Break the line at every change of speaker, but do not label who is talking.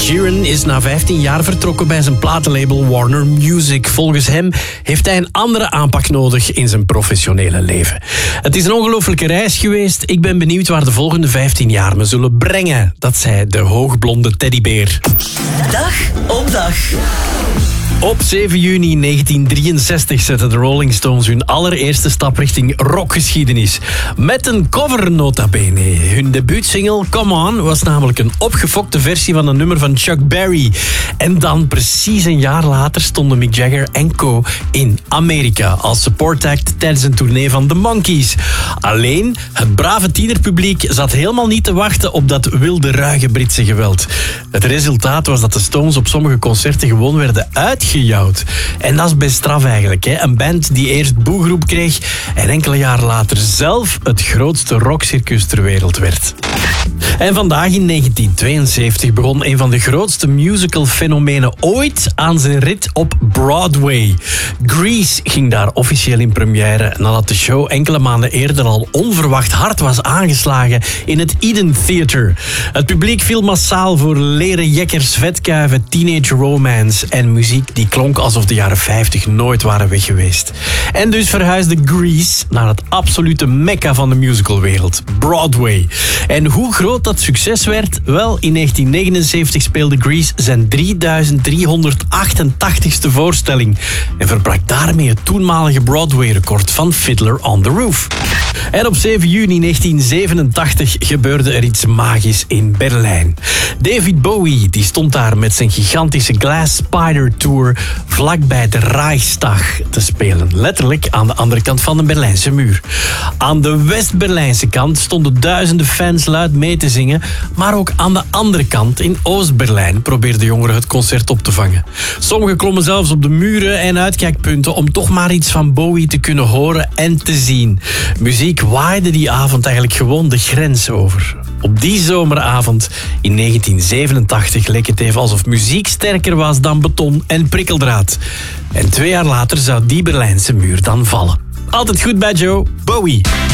Sheeran is na 15 jaar vertrokken bij zijn platenlabel Warner Music. Volgens hem heeft hij een andere aanpak nodig in zijn professionele leven. Het is een ongelofelijke reis geweest. Ik ben benieuwd waar de volgende 15 jaar me zullen brengen. Dat zei de hoogblonde teddybeer.
Dag op dag.
Op 7 juni 1963 zetten de Rolling Stones hun allereerste stap richting rockgeschiedenis. Met een cover nota bene. Hun debuutsingle Come On was namelijk een opgefokte versie van een nummer van Chuck Berry. En dan precies een jaar later stonden Mick Jagger en co. in Amerika als support act tijdens een tournee van The Monkees. Alleen, het brave tienerpubliek zat helemaal niet te wachten op dat wilde ruige Britse geweld. Het resultaat was dat de Stones op sommige concerten gewoon werden uitgejouwd. En dat is best straf eigenlijk. Hè? Een band die eerst boegroep kreeg en enkele jaren later zelf het grootste rockcircus ter wereld werd. En vandaag in 1972 begon een van de grootste musical-fenomenen ooit aan zijn rit op Broadway. Grease ging daar officieel in première nadat de show enkele maanden eerder al onverwacht hard was aangeslagen in het Eden Theater. Het publiek viel massaal voor leren jekkers, vetkuiven, teenage romance en muziek die klonk alsof de jaren 50 nooit waren weg geweest. En dus verhuisde Grease naar het absolute mekka van de musicalwereld, Broadway. En hoe groot dat succes werd? Wel, in 1979 speelde Grease zijn 3388ste voorstelling en verbrak daarmee het toenmalige Broadway-record van Fiddler on the Roof. En op 7 juni 1987 gebeurde er iets magisch in Berlijn. David Bowie die stond daar met zijn gigantische Glass Spider Tour vlakbij de Reichstag te spelen. Letterlijk aan de andere kant van de Berlijnse muur. Aan de West-Berlijnse kant stonden duizenden fans luid mee te zingen, maar ook aan de andere kant in Oost-Berlijn probeerden jongeren het concert op te vangen. Sommigen klommen zelfs op de muren en uitkijkpunten om toch maar iets van Bowie te kunnen horen en te zien. Muziek waaide die avond eigenlijk gewoon de grens over. Op die zomeravond in 1987 leek het even alsof muziek sterker was dan beton en prikkeldraad. En 2 jaar later zou die Berlijnse muur dan vallen. Altijd goed bij Joe, Bowie.